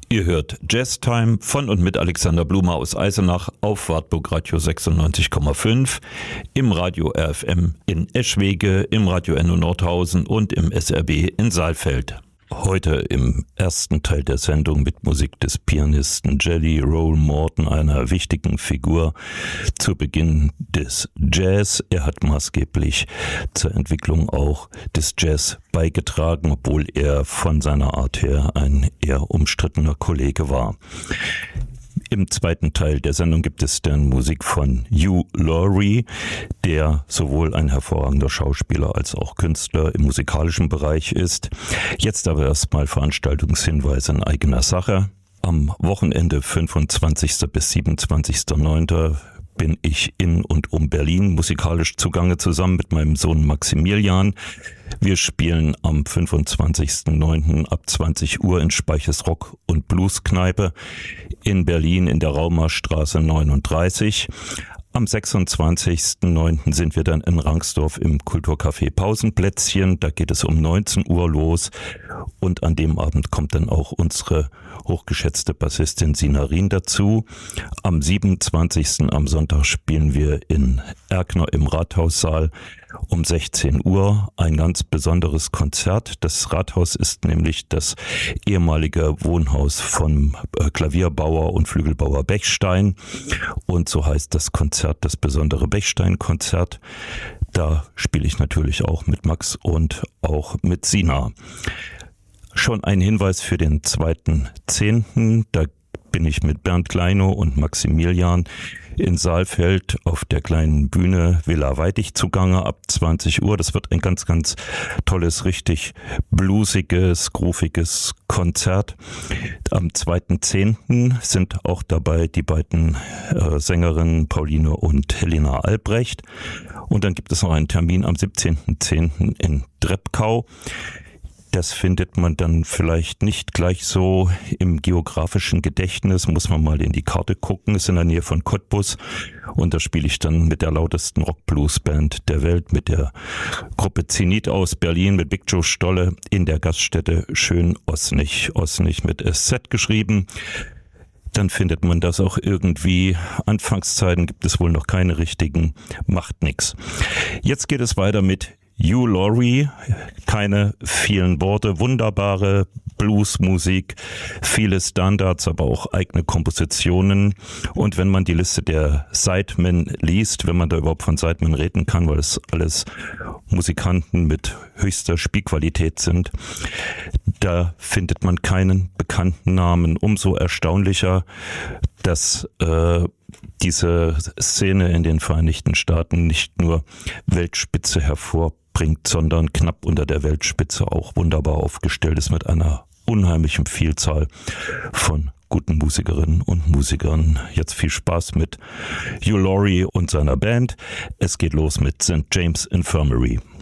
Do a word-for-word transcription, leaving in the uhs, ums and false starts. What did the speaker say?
Ihr hört Jazztime von und mit Alexander Blumer aus Eisenach auf Wartburg Radio sechsundneunzig Komma fünf, im Radio R F M in Eschwege, im Radio Enno Nordhausen und im S R B in Saalfeld. Heute im ersten Teil der Sendung mit Musik des Pianisten Jelly Roll Morton, einer wichtigen Figur zu Beginn des Jazz. Er hat maßgeblich zur Entwicklung auch des Jazz beigetragen, obwohl er von seiner Art her ein eher umstrittener Kollege war. Im zweiten Teil der Sendung gibt es dann Musik von Hugh Laurie, der sowohl ein hervorragender Schauspieler als auch Künstler im musikalischen Bereich ist. Jetzt aber erstmal Veranstaltungshinweise in eigener Sache. Am Wochenende fünfundzwanzigsten bis siebenundzwanzigsten neunten bin ich in und um Berlin musikalisch zugange zusammen mit meinem Sohn Maximilian. Wir spielen am fünfundzwanzigsten neunten ab zwanzig Uhr in Speiches Rock- und Blueskneipe in Berlin in der Raumerstraße neununddreißig. Am sechsundzwanzigsten neunten sind wir dann in Rangsdorf im Kulturcafé Pausenplätzchen. Da geht es um neunzehn Uhr los. Und an dem Abend kommt dann auch unsere hochgeschätzte Bassistin Sinarin dazu. Am siebenundzwanzigsten am Sonntag spielen wir in Erkner im Rathaussaal um sechzehn Uhr ein ganz besonderes Konzert. Das Rathaus ist nämlich das ehemalige Wohnhaus vom Klavierbauer und Flügelbauer Bechstein. Und so heißt das Konzert das besondere Bechstein-Konzert. Da spiele ich natürlich auch mit Max und auch mit Sina. Schon ein Hinweis für den zweiten Zehnten. Da bin ich mit Bernd Kleinow und Maximilian in Saalfeld auf der kleinen Bühne Villa Weidig zugange ab zwanzig Uhr. Das wird ein ganz, ganz tolles, richtig bluesiges, grooviges Konzert. Am zweiten Zehnten sind auch dabei die beiden äh, Sängerinnen Pauline und Helena Albrecht. Und dann gibt es noch einen Termin am siebzehnten zehnten in Drebkau. Das findet man dann vielleicht nicht gleich so im geografischen Gedächtnis, muss man mal in die Karte gucken. Ist in der Nähe von Cottbus und da spiele ich dann mit der lautesten Rock-Blues-Band der Welt, mit der Gruppe Zenit aus Berlin, mit Big Joe Stolle in der Gaststätte Schön Osnich, Osnich mit S Z geschrieben. Dann findet man das auch irgendwie. Anfangszeiten gibt es wohl noch keine richtigen, macht nix. Jetzt geht es weiter mit Hugh Laurie, keine vielen Worte, wunderbare Bluesmusik, viele Standards, aber auch eigene Kompositionen. Und wenn man die Liste der Sidemen liest, wenn man da überhaupt von Sidemen reden kann, weil es alles Musikanten mit höchster Spielqualität sind, da findet man keinen bekannten Namen. Umso erstaunlicher, dass äh, diese Szene in den Vereinigten Staaten nicht nur Weltspitze hervorbringt, sondern knapp unter der Weltspitze auch wunderbar aufgestellt ist mit einer unheimlichen Vielzahl von guten Musikerinnen und Musikern. Jetzt viel Spaß mit Hugh Laurie und seiner Band. Es geht los mit Saint James Infirmary.